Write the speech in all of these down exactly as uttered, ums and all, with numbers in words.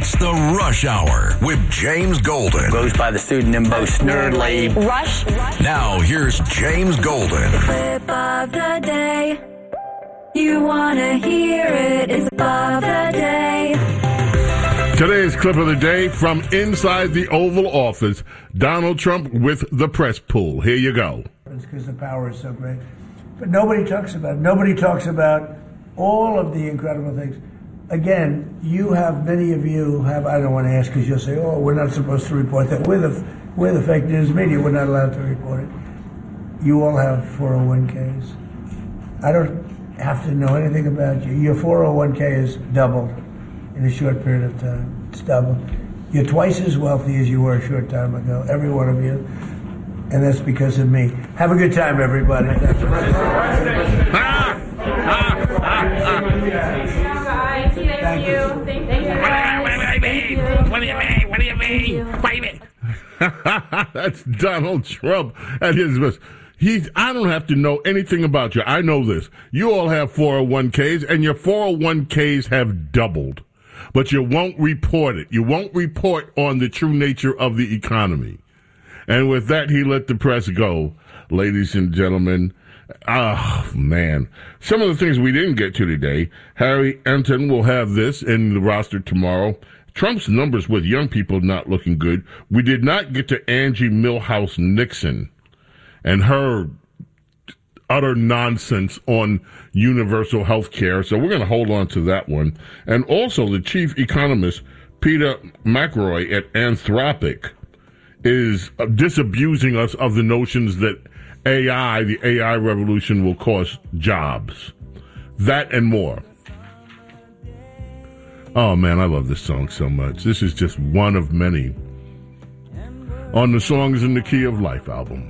It's the Rush Hour with James Golden. Goes by the pseudonym Bo Snerdley. Rush. Rush. Now, here's James Golden. Clip of the day. You want to hear it. It's of the day. Today's clip of the day from inside the Oval Office. Donald Trump with the press pool. Here you go. It's because the power is so great. But nobody talks about it. Nobody talks about all of the incredible things. Again, you have, many of you have, I don't want to ask because you'll say, oh, we're not supposed to report that. We're the, we're the fake news media. We're not allowed to report it. You all have four oh one k's. I don't have to know anything about you. Your four oh one k is doubled in a short period of time. It's doubled. You're twice as wealthy as you were a short time ago, every one of you. And that's because of me. Have a good time, everybody. Thank you. Thank you. Thank you. What do you mean? What do you mean? What do you mean? That's Donald Trump at his best. He's, I don't have to know anything about you. I know this. You all have four oh one k's, and your four oh one k's have doubled. But you won't report it. You won't report on the true nature of the economy. And with that, he let the press go. Ladies and gentlemen, oh, man. Some of the things we didn't get to today. Harry Enton will have this in the roster tomorrow. Trump's numbers with young people not looking good. We did not get to Angie Milhouse Nixon and her utter nonsense on universal health care. So we're going to hold on to that one. And also the chief economist, Peter McElroy at Anthropic, is disabusing us of the notions that A I, the A I revolution, will cost jobs. That and more. Oh, man, I love this song so much. This is just one of many on the Songs in the Key of Life album.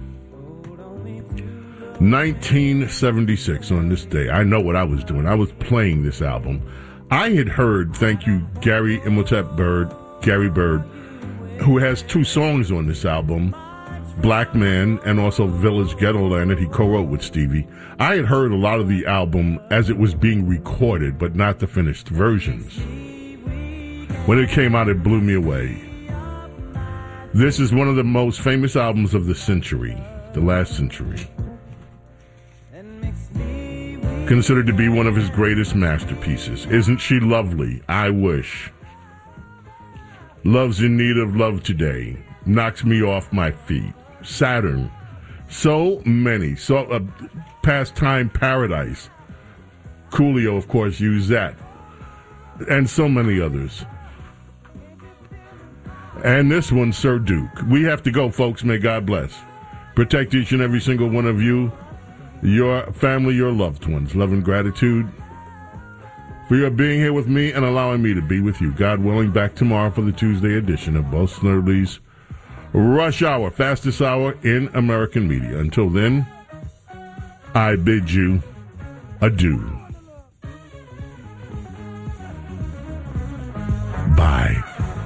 nineteen seventy-six, on this day. I know what I was doing. I was playing this album. I had heard, thank you, Gary Imhotep Bird, Gary Bird, who has two songs on this album, Black Man and also Village Ghetto Land, that he co-wrote with Stevie. I had heard a lot of the album as it was being recorded, but not the finished versions. When it came out, it blew me away. This is one of the most famous albums of the century, the last century. Considered to be one of his greatest masterpieces. Isn't She Lovely? I Wish. Love's in Need of Love Today. Knocks Me Off My Feet. Saturn. So many. So uh, Pastime Paradise. Coolio, of course, used that. And so many others. And this one, Sir Duke. We have to go, folks. May God bless. Protect each and every single one of you, your family, your loved ones. Love and gratitude for your being here with me and allowing me to be with you. God willing, back tomorrow for the Tuesday edition of Bo Snerdley's Rush Hour, fastest hour in American media. Until then, I bid you adieu. Bye.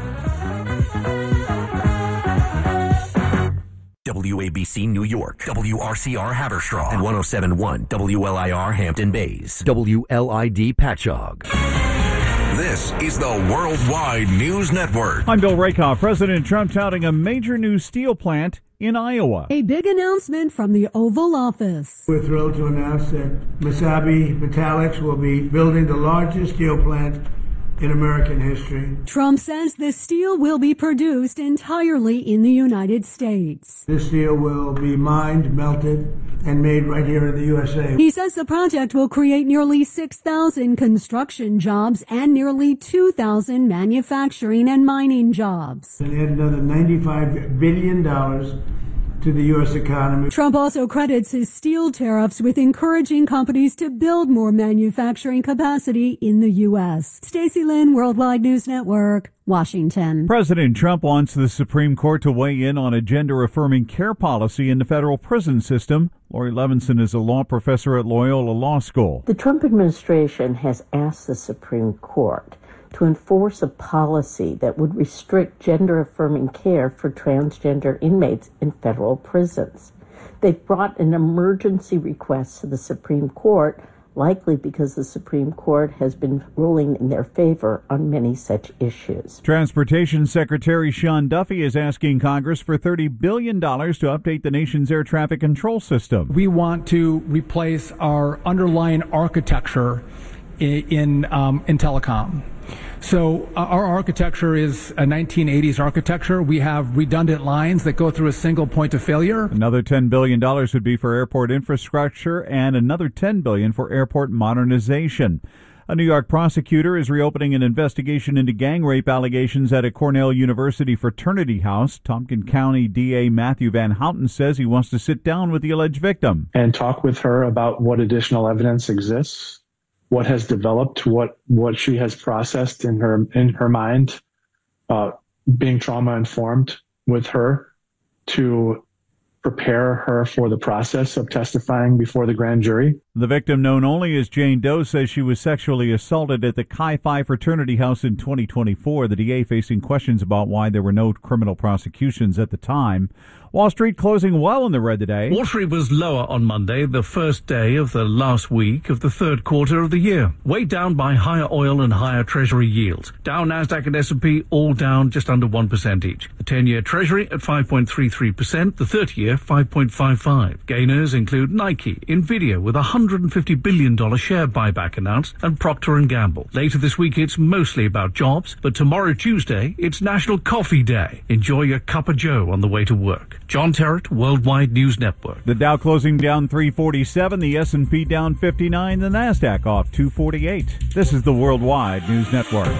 W A B C New York, W R C R Haverstraw, and one oh seven point one W L I R Hampton Bays, W L I D Patchogue. This is the Worldwide News Network. I'm Bill Rakoff. President Trump touting a major new steel plant in Iowa. A big announcement from the Oval Office. We're thrilled to announce that Mesabi Metallics will be building the largest steel plant in American history. Trump says the steel will be produced entirely in the United States. This steel will be mined, melted, and made right here in the U S A. He says the project will create nearly six thousand construction jobs and nearly two thousand manufacturing and mining jobs. And add another ninety-five billion dollars to the U S economy. Trump also credits his steel tariffs with encouraging companies to build more manufacturing capacity in the U S. Stacey Lynn, Worldwide News Network, Washington. President Trump wants the Supreme Court to weigh in on a gender-affirming care policy in the federal prison system. Lori Levinson is a law professor at Loyola Law School. The Trump administration has asked the Supreme Court to enforce a policy that would restrict gender-affirming care for transgender inmates in federal prisons. They've brought an emergency request to the Supreme Court likely because the Supreme Court has been ruling in their favor on many such issues. Transportation Secretary Sean Duffy is asking Congress for thirty billion dollars to update the nation's air traffic control system. We want to replace our underlying architecture in, in, um, in telecom. So uh, our architecture is a nineteen eighties architecture. We have redundant lines that go through a single point of failure. Another ten billion dollars would be for airport infrastructure and another ten billion dollars for airport modernization. A New York prosecutor is reopening an investigation into gang rape allegations at a Cornell University fraternity house. Tompkins County D A Matthew Van Houten says he wants to sit down with the alleged victim and talk with her about what additional evidence exists, what has developed, what what she has processed in her in her mind, uh, being trauma informed with her to prepare her for the process of testifying before the grand jury. The victim, known only as Jane Doe, says she was sexually assaulted at the Chi Phi fraternity house in twenty twenty-four. The D A facing questions about why there were no criminal prosecutions at the time. Wall Street closing well in the red today. Wall Street was lower on Monday, the first day of the last week of the third quarter of the year, weighed down by higher oil and higher Treasury yields. Dow, Nasdaq, and S and P all down just under one percent each. The ten-year Treasury at five point three three percent, the thirty-year five point five five. Gainers include Nike, Nvidia with a one hundred fifty billion dollars share buyback announced, and Procter and Gamble. Later this week, it's mostly about jobs, but tomorrow, Tuesday, it's National Coffee Day. Enjoy your cup of joe on the way to work. John Terrett, Worldwide News Network. The Dow closing down three forty-seven, the S and P down fifty-nine, the Nasdaq off two forty-eight. This is the Worldwide News Network.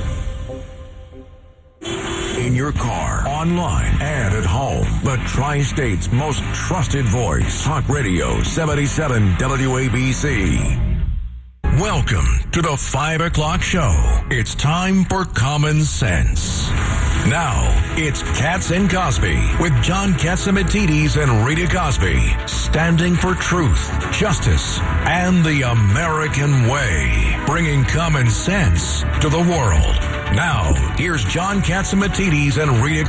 In your car, online, and at home, the Tri-State's most trusted voice. Talk Radio seventy-seven W A B C. Welcome to the five o'clock show. It's time for Common Sense. Now, it's Katz and Cosby with John Catsimatidis and Rita Cosby, standing for truth, justice, and the American way, bringing common sense to the world. Now, here's John Catsimatidis and Rita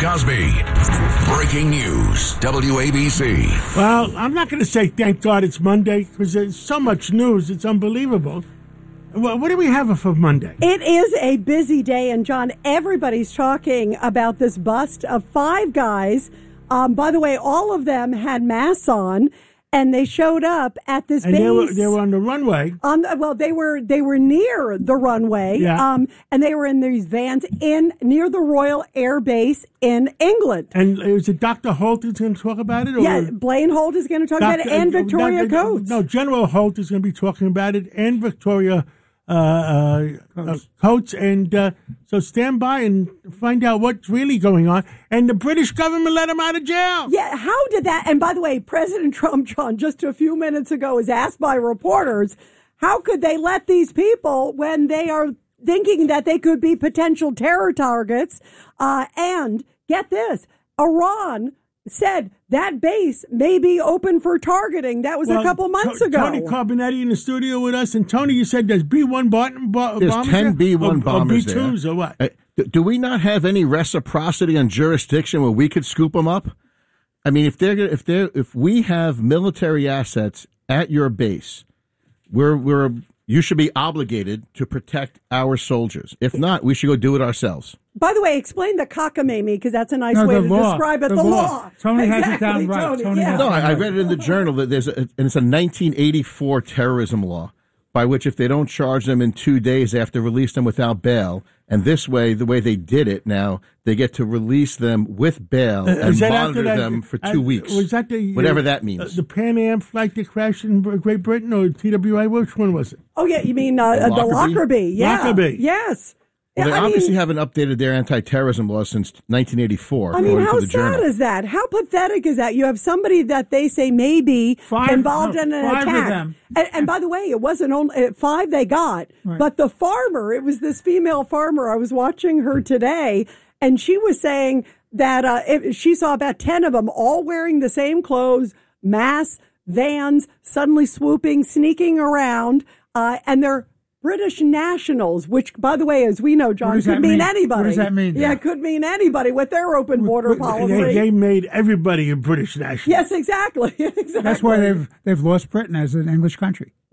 Cosby. Breaking news, W A B C. Well, I'm not going to say thank God it's Monday because there's so much news. It's unbelievable. Well, what do we have for Monday? It is a busy day, and John, everybody's talking about this bust of five guys. Um, by the way, all of them had masks on, and they showed up at this and base. They were, they were on the runway. On the, well, they were they were near the runway, yeah. um, and they were in these vans in near the Royal Air Base in England. And is it Doctor Holt who's going to talk about it? Or yeah, Blaine Holt is going to talk Doctor about it, and Victoria uh, Coates. No, General Holt is going to be talking about it, and Victoria Uh, uh, Coates. Uh, Coates, and uh, so stand by and find out what's really going on. And the British government let him out of jail. Yeah, how did that? And by the way, President Trump, John, just a few minutes ago, was asked by reporters, how could they let these people when they are thinking that they could be potential terror targets? Uh, and get this, Iran said that base may be open for targeting. That was well, a couple months to- ago. Tony Carbonetti in the studio with us. And Tony, you said there's B one bomb- bombers There's ten B one or, bombers or B twos there. Or what? Uh, do we not have any reciprocity on jurisdiction where we could scoop them up? I mean, if they're if they if we have military assets at your base, we're we're you should be obligated to protect our soldiers. If not, we should go do it ourselves. By the way, explain the cockamamie, because that's a nice no, way to law. describe it. The, the law. law. Tony exactly, has it down right. Tony, Tony yeah. No, I, I read it in the journal that there's a, and it's a nineteen eighty-four terrorism law by which if they don't charge them in two days, they have to release them without bail. And this way, the way they did it now, they get to release them with bail uh, and monitor that, them for two uh, weeks. Was that the whatever uh, that means? Uh, the Pan Am flight that crashed in Great Britain, or T W A? Which one was it? Oh yeah, you mean uh, the, the Lockerbie? Yeah, Lockerbie. Yes. Well, they I obviously mean, haven't updated their anti-terrorism law since nineteen eighty-four. I mean, according how to the sad journal. is that? How pathetic is that? You have somebody that they say may be five, involved no, in an five attack. Of them. And, and by the way, it wasn't only five they got, right. but the farmer, it was this female farmer. I was watching her today, and she was saying that uh, it, she saw about ten of them all wearing the same clothes, masks, vans, suddenly swooping, sneaking around, uh, and they're British nationals, which, by the way, as we know, John, could mean, mean anybody. What does that mean? Yeah, it could mean anybody with their open border policy. They, they made everybody a British national. Yes, exactly. exactly. That's why they've they've lost Britain as an English country.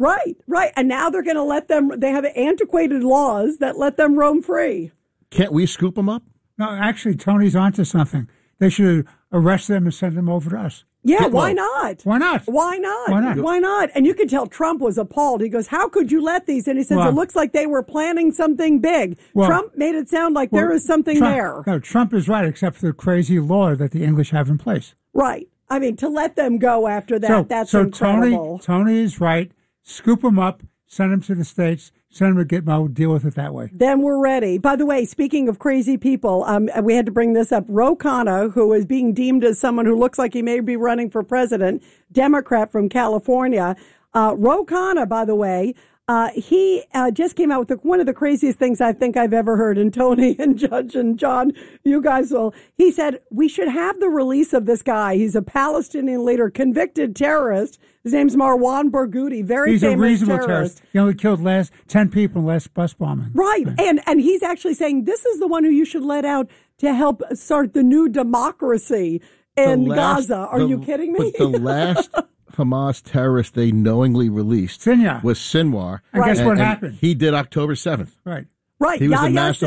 Right, right. And now they're going to let them, they have antiquated laws that let them roam free. Can't we scoop them up? No, actually, Tony's onto something. They should arrest them and send them over to us. Yeah, why not? Why not? Why not? Why not? Why not? And you could tell Trump was appalled. He goes, how could you let these? And he says, Well- it looks like they were planning something big. Well- Trump made it sound like there Well, is something Trump- there. No, Trump is right, except for the crazy law that the English have in place. Right. I mean, to let them go after that, so, that's so incredible. Tony, Tony is right. Scoop them up, send them to the States, send them to Gitmo, deal with it that way. Then we're ready. By the way, speaking of crazy people, um, we had to bring this up. Ro Khanna, who is being deemed as someone who looks like he may be running for president, Democrat from California. Uh, Ro Khanna, by the way, uh, he uh, just came out with the, one of the craziest things I think I've ever heard. And Tony and Judge and John, you guys will. He said, we should have the release of this guy. He's a Palestinian leader, convicted terrorist. His name's Marwan Barghouti, very He's famous a reasonable terrorist. terrorist. He only killed last ten people in last bus bombing. Right. And and he's actually saying this is the one who you should let out to help start the new democracy in The last- Gaza. Are the- you kidding me? But the last Hamas terrorist they knowingly released Sinwar. was Sinwar. And guess what happened? He did October seventh. Right. Right. He was a Yahya master